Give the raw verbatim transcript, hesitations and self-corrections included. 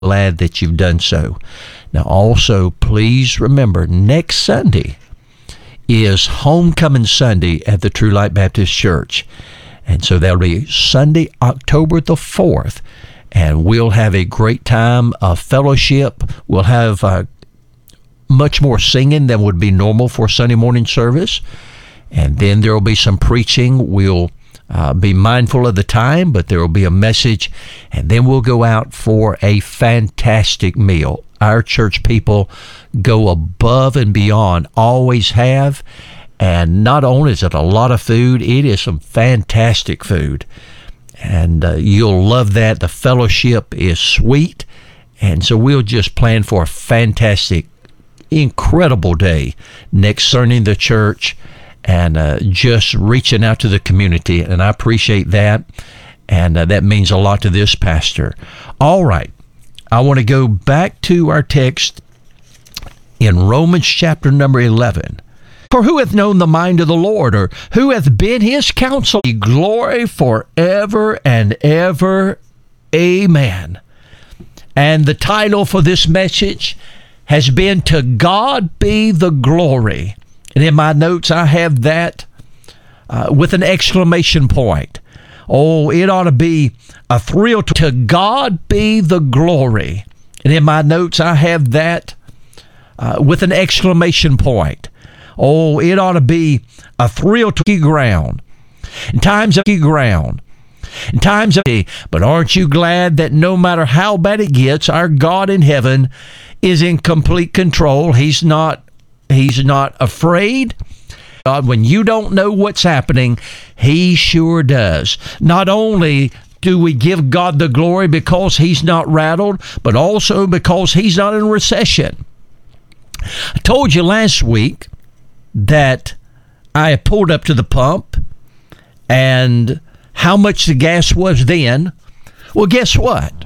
Glad that you've done so. Now, also, please remember, next Sunday is Homecoming Sunday at the True Light Baptist Church. And so that'll be Sunday, October the fourth. And we'll have a great time of fellowship. We'll have uh, much more singing than would be normal for Sunday morning service. And then there will be some preaching. We'll Uh, be mindful of the time, but there will be a message, and then we'll go out for a fantastic meal. Our church people go above and beyond, always have, and not only is it a lot of food, it is some fantastic food, and uh, you'll love that. The fellowship is sweet, and so we'll just plan for a fantastic, incredible day next Sunday in the church, and uh, just reaching out to the community, and I appreciate that, and uh, that means a lot to this pastor. All right, I want to go back to our text in Romans chapter number eleven. For who hath known the mind of the Lord, or who hath been his counsel? Glory forever and ever. Amen. And the title for this message has been, To God Be the Glory. And in my notes, I have that uh, with an exclamation point. Oh, it ought to be a thrill. To, to God be the glory. And in my notes, I have that uh, with an exclamation point. Oh, it ought to be a thrill to ground. In times of ground. In times of, but aren't you glad that no matter how bad it gets, our God in heaven is in complete control? He's not He's not afraid. God, when you don't know what's happening, he sure does. Not only do we give God the glory because he's not rattled, but also because he's not in recession. I told you last week that I pulled up to the pump and how much the gas was then. Well, guess what?